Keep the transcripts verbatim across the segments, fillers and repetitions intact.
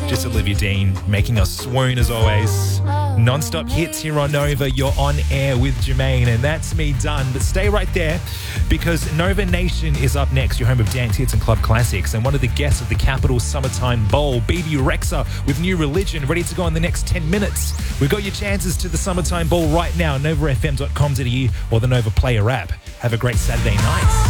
Just Olivia Dean making us swoon as always. Non-stop hits here on Nova. You're on air with Jermaine, and that's me done. But stay right there because Nova Nation is up next, your home of dance hits and club classics. And one of the guests of the Capital Summertime Bowl, B B Rexa with New Religion, ready to go in the next ten minutes. We've got your chances to the Summertime Bowl right now, nova f m dot com dot a u or the Nova Player app. Have a great Saturday night.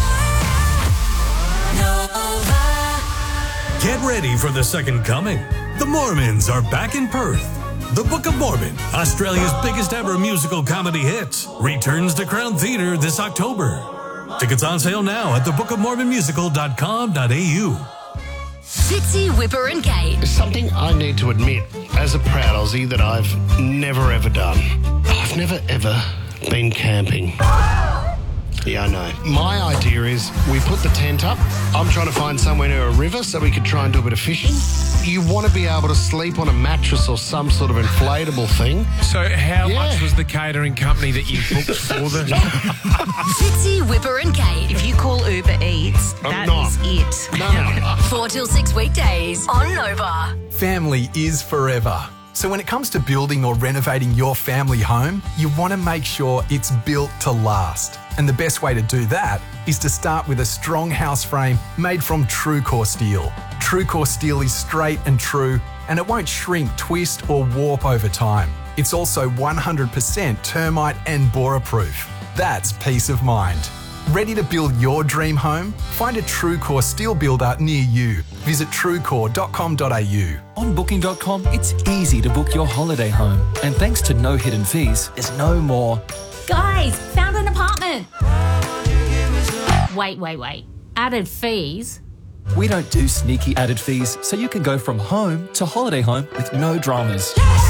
Get ready for the second coming. The Mormons are back in Perth. The Book of Mormon, Australia's biggest ever musical comedy hit, returns to Crown Theatre this October. Tickets on sale now at the book of mormon musical dot com dot a u. Fitzy, Whipper and Kate. There's something I need to admit as a proud Aussie that I've never ever done. I've never ever been camping. Yeah, I know. My idea is we put the tent up. I'm trying to find somewhere near a river so we could try and do a bit of fishing. You want to be able to sleep on a mattress or some sort of inflatable thing. So how Yeah. much was the catering company that you booked for the... Fitzy, Whipper and Kate. If you call Uber Eats, I'm that not. is it. No, no, no. Four till six weekdays on Nova. Family is forever. So when it comes to building or renovating your family home, you want to make sure it's built to last. And the best way to do that is to start with a strong house frame made from TrueCore steel. TrueCore steel is straight and true, and it won't shrink, twist or warp over time. It's also one hundred percent termite and borer proof. That's peace of mind. Ready to build your dream home? Find a TrueCore steel builder near you. Visit truecore dot com dot a u. On booking dot com, it's easy to book your holiday home. And thanks to no hidden fees, there's no more. Guys, found an apartment. Wait, wait, wait. Added fees? We don't do sneaky added fees, so you can go from home to holiday home with no dramas.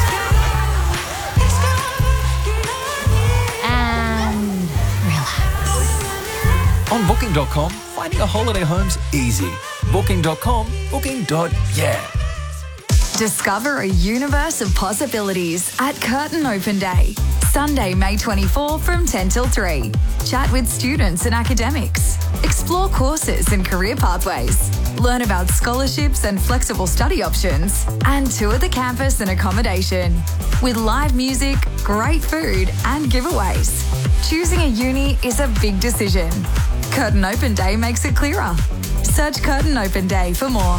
And relax. On booking dot com, finding a holiday home's easy. booking dot com, booking. Yeah. Discover a universe of possibilities at Curtin Open Day. Sunday, May twenty-fourth from ten till three. Chat with students and academics. Explore courses and career pathways. Learn about scholarships and flexible study options. And tour the campus and accommodation. With live music, great food and giveaways. Choosing a uni is a big decision. Curtin Open Day makes it clearer. Search Curtin Open Day for more.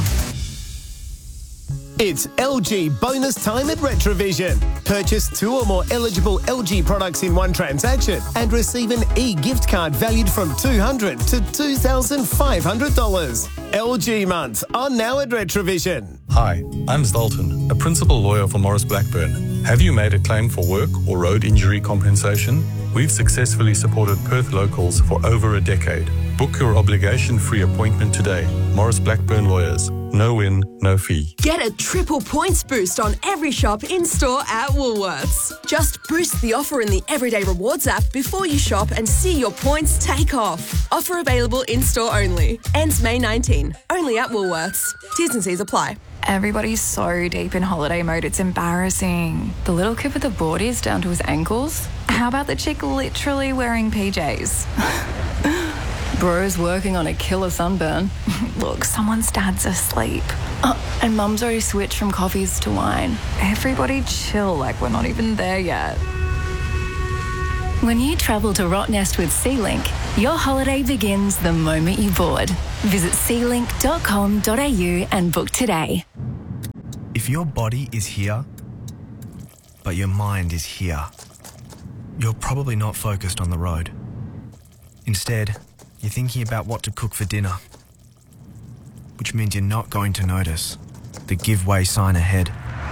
It's L G bonus time at Retrovision. Purchase two or more eligible L G products in one transaction and receive an e-gift card valued from two hundred dollars to two thousand five hundred dollars. L G month on now at Retrovision. Hi, I'm Zoltan, a principal lawyer for Morris Blackburn. Have you made a claim for work or road injury compensation? We've successfully supported Perth locals for over a decade. Book your obligation-free appointment today. Morris Blackburn Lawyers. No win, no fee. Get a triple points boost on every shop in-store at Woolworths. Just boost the offer in the Everyday Rewards app before you shop and see your points take off. Offer available in-store only. Ends May nineteenth. Only at Woolworths. T's and C's apply. Everybody's so deep in holiday mode, it's embarrassing. The little kid with the boardies down to his ankles? How about the chick literally wearing P Js? Bro's working on a killer sunburn. Look, someone's dad's asleep. Oh, and mum's already switched from coffees to wine. Everybody chill, like we're not even there yet. When you travel to Rottnest with SeaLink, your holiday begins the moment you board. Visit sea link dot com dot a u and book today. If your body is here, but your mind is here, you're probably not focused on the road. Instead, you're thinking about what to cook for dinner, which means you're not going to notice the give way sign ahead.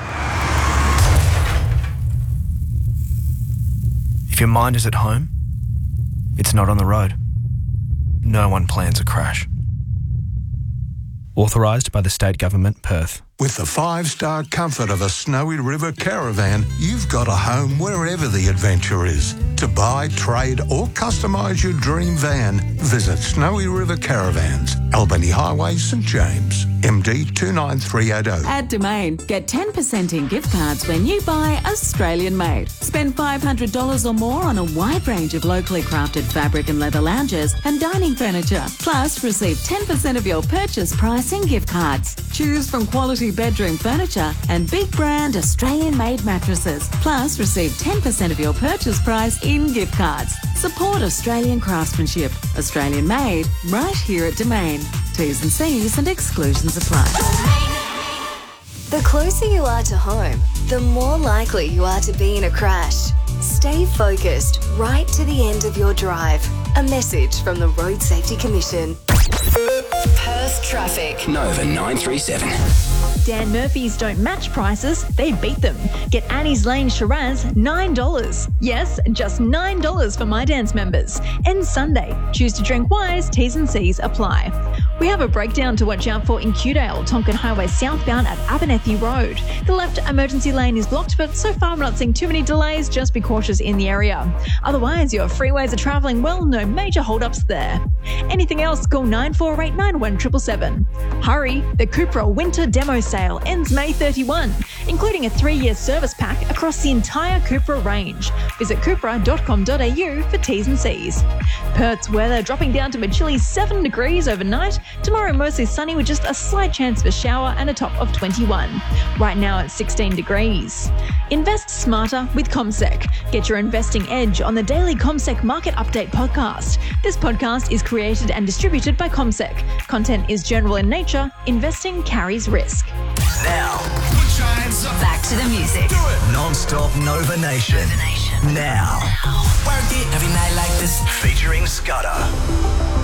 If your mind is at home, it's not on the road. No one plans a crash. Authorised by the State Government, Perth. With the five-star comfort of a Snowy River caravan, you've got a home wherever the adventure is. To buy, trade or customise your dream van, visit Snowy River Caravans, Albany Highway, St James, M D two nine three eight zero. At Domain, get ten percent in gift cards when you buy Australian made. Spend five hundred dollars or more on a wide range of locally crafted fabric and leather lounges and dining furniture. Plus, receive ten percent of your purchase price Blessing gift cards. Choose from quality bedroom furniture and big brand Australian-made mattresses. Plus, receive ten percent of your purchase price in gift cards. Support Australian craftsmanship. Australian-made, right here at Domain. T's and C's and exclusions apply. The closer you are to home, the more likely you are to be in a crash. Stay focused right to the end of your drive. A message from the Road Safety Commission. Perth traffic. Nova nine three seven. Dan Murphy's don't match prices, they beat them. Get Annie's Lane Shiraz, nine dollars. Yes, just nine dollars for My Dance members. Ends Sunday. Choose to drink wise, T's and C's apply. We have a breakdown to watch out for in Kewdale, Tonkin Highway southbound at Abernethy Road. The left emergency lane is blocked, but so far we're not seeing too many delays, just be cautious in the area. Otherwise, your freeways are travelling well, no major hold-ups there. Anything else, call nine four eight nine one seven seven seven. Hurry, the Cupra Winter Demo Sale ends May thirty-first, including a three-year service pack across the entire Cupra range. Visit cupra dot com dot a u for T's and C's. Perth's weather dropping down to a chilly seven degrees overnight. Tomorrow mostly sunny with just a slight chance of a shower and a top of twenty-one. Right now it's sixteen degrees. Invest smarter with CommSec. Get your investing edge on the daily CommSec Market Update podcast. This podcast is created and distributed by CommSec. Content is general in nature. Investing carries risk. Now, put your hands up. Back to the music. Do it. Non-stop Nova Nation. Nova Nation. Now. Work it every night like this. Featuring Scudder.